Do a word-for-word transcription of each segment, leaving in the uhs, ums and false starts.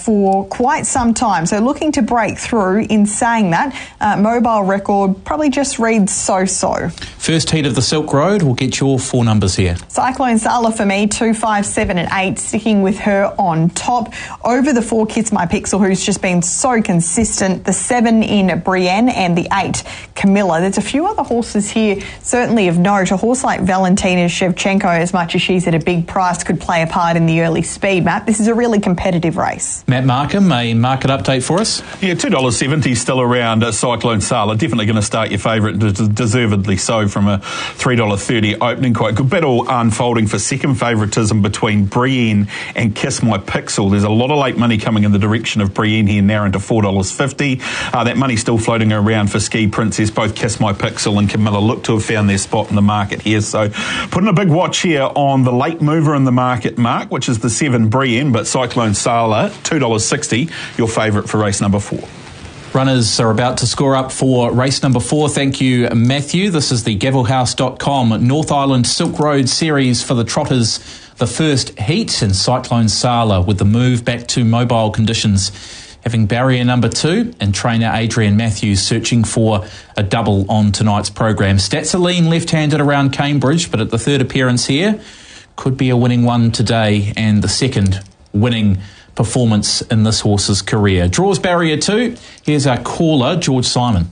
for quite some time. So looking to break through. In saying that, uh, mobile record probably just reads so-so. First heat of the Silk Road, we'll get your four numbers here. Cyclone Sala for me, two, five, seven and eight, sticking with her on top. Over the four, Kiss My Pixel, who's just been so consistent. The seven in Brienne and the eight, Camilla. There's a few other horses here, certainly of note. A horse like Valentina Shevchenko, as much as she's at a big price, could play a part in the early speed, Matt. This is a really competitive race. Matt Markham, a market update for us? Yeah, two dollars seventy still around uh, Cyclone Sala. Definitely going to start your favourite, d- deservedly so, from a three dollars thirty opening. Quite good battle unfolding for second favouritism between Brienne and Kiss My Pixel. There's a lot of late money coming in the direction of Brienne here now into four dollars fifty. Uh, that money still floating around for Ski Princess. Both Kiss My Pixel and Camilla look to have found their spot in the market here. So putting a big watch here on the late mover in the market, Mark, which is the seven Brienne, but Cyclone Sala, two dollars sixty, your favourite for race number four. Runners are about to score up for race number four. Thank you, Matthew. This is the gavel house dot com North Island Silk Road Series for the Trotters. The first heat in Cyclone Sala with the move back to mobile conditions, having barrier number two and trainer Adrian Matthews searching for a double on tonight's program. Stats are lean left-handed around Cambridge, but at the third appearance here, could be a winning one today and the second winning performance in this horse's career. Draws barrier two. Here's our caller, George Simon.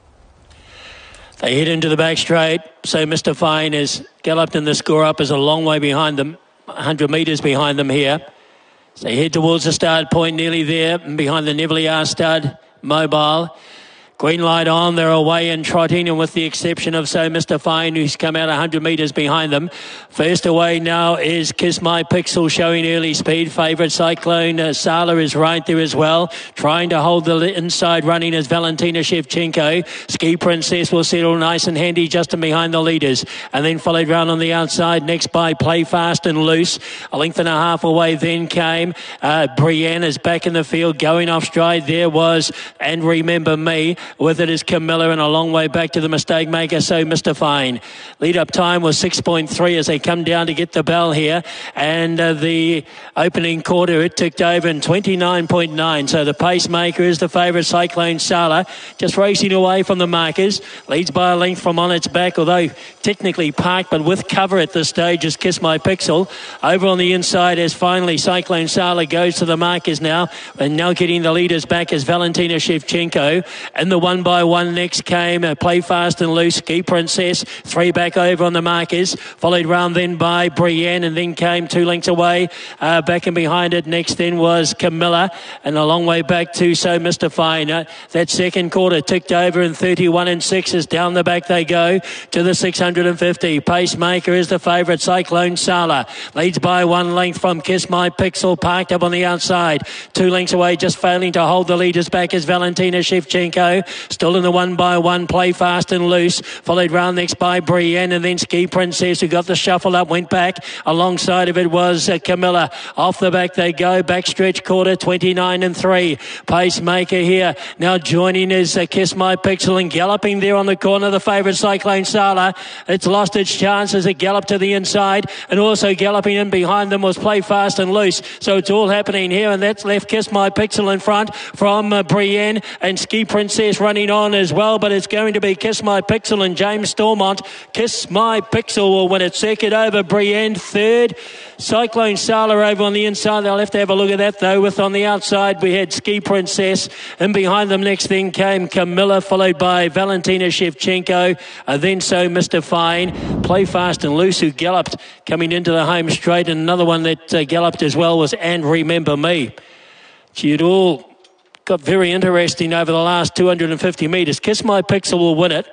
They head into the back straight. So Mister Fine has galloped in the score up, is a long way behind them, one hundred metres behind them here. So they head towards the start point, nearly there, and behind the Nevelier stud, Mobile. Green light on, they're away and trotting, and with the exception of So Mister Fine, who's come out one hundred metres behind them. First away now is Kiss My Pixel, showing early speed. Favourite Cyclone uh, Sala is right there as well. Trying to hold the inside running is Valentina Shevchenko. Ski Princess will settle nice and handy just in behind the leaders. And then followed round on the outside, next by Play Fast and Loose. A length and a half away then came uh, Brienne is back in the field, going off stride. There was And Remember Me. With it is Camilla, and a long way back to the mistake maker, So Mister Fine. Lead up time was six point three as they come down to get the bell here. And uh, the opening quarter, it ticked over in twenty-nine point nine. So the pacemaker is the favourite, Cyclone Sala, just racing away from the markers. Leads by a length from on its back, although technically parked, but with cover at this stage is Kiss My Pixel. Over on the inside as finally Cyclone Sala goes to the markers now. And now getting the leaders back is Valentina Shevchenko. And the one by one next came uh, Play Fast and Loose, Ski Princess, three back over on the markers, followed round then by Brienne, and then came two lengths away, uh, back and behind it next then was Camilla, and a long way back to So Mister Fine. Uh, that second quarter ticked over in thirty-one and six as down the back they go to the six hundred fifty. Pacemaker is the favourite, Cyclone Sala, leads by one length from Kiss My Pixel, parked up on the outside, two lengths away, just failing to hold the leaders back is Valentina Shevchenko. Still in the one by one, Play Fast and Loose, followed round next by Brienne, and then Ski Princess, who got the shuffle up, went back. Alongside of it was uh, Camilla. Off the back they go, backstretch quarter, twenty-nine and three. Pacemaker here. Now joining is uh, Kiss My Pixel, and galloping there on the corner, the favourite Cyclone Sala. It's lost its chance as it galloped to the inside, and also galloping in behind them was Play Fast and Loose. So it's all happening here, and that's left Kiss My Pixel in front from uh, Brienne, and Ski Princess running on as well, but it's going to be Kiss My Pixel and James Stormont. Kiss My Pixel will win it second over Brienne. Third, Cyclone Sala over on the inside. They'll have to have a look at that though. With on the outside we had Ski Princess, and behind them next thing came Camilla, followed by Valentina Shevchenko, uh, then So Mister Fine. Play Fast and Loose, who galloped coming into the home straight, and another one that uh, galloped as well was And Remember Me. Gee, it all got very interesting over the last two hundred fifty metres. Kiss My Pixel will win it.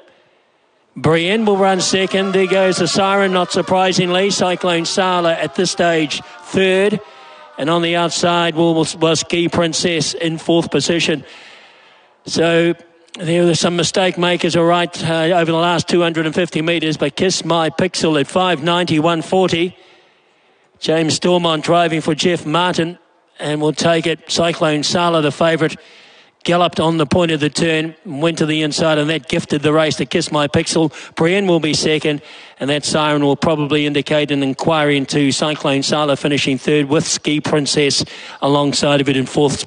Brienne will run second. There goes the siren, not surprisingly. Cyclone Sala at this stage third. And on the outside was, was Ski Princess in fourth position. So there were some mistake makers, all right, uh, over the last two hundred fifty metres. But Kiss My Pixel at five ninety, one forty. James Stormont driving for Jeff Martin. And we'll take it. Cyclone Sala, the favourite, galloped on the point of the turn, went to the inside, and that gifted the race to Kiss My Pixel. Brienne will be second, and that siren will probably indicate an inquiry into Cyclone Sala finishing third, with Ski Princess alongside of it in fourth.